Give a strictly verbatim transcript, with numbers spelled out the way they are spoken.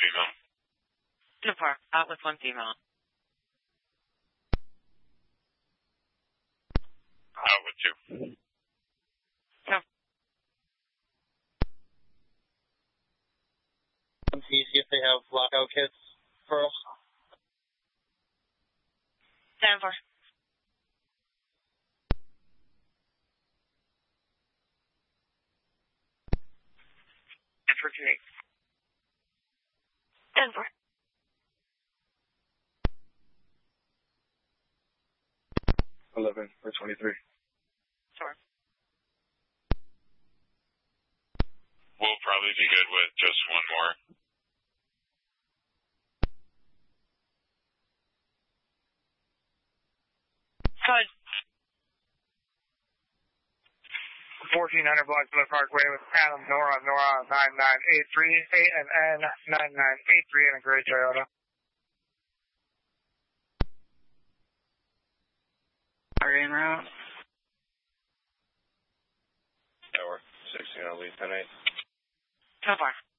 female. ten four, out with one female. Out with two. ten. See if they have lockout kits for us. ten four. Infiltrate. ten four. eleven for twenty-three. Sure. We'll probably be good with just one more. Good. fourteen hundred block Miller Parkway with Adam Nora, Nora nine nine eight three, A N N nine nine eight three in a gray Toyota. Are you en route? Tower, sixteen on lead, ten eight. ten four.